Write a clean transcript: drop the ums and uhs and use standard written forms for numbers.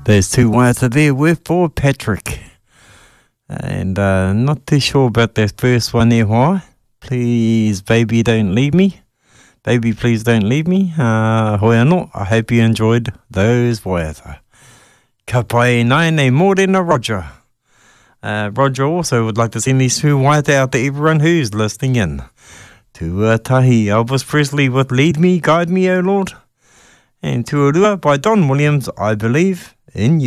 There's two waiata there with for Patrick. And not too sure about that first one there, why? Please, baby, don't leave me. Baby, please don't leave me. Hoi anō, I hope you enjoyed those waiata. Ka pai nai nei mōrena Roger. Roger also would like to send these two waiata out to everyone who's listening in. Tuatahi, Elvis Presley with Lead Me, Guide Me, O Lord. And Tuarua by Don Williams, I Believe in You.